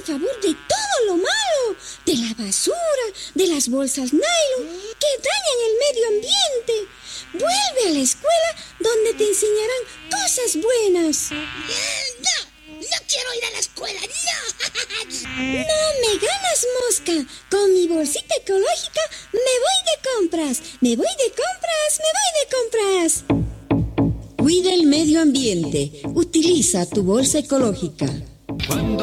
en favor de todo lo malo, de la basura, de las bolsas nylon que dañan el medio ambiente. Vuelve a la escuela donde te enseñarán cosas buenas. No quiero ir a la escuela, no. No me ganas, mosca. Con mi bolsita ecológica me voy de compras. Me voy de compras. Cuida el medio ambiente. Utiliza tu bolsa ecológica. Cuando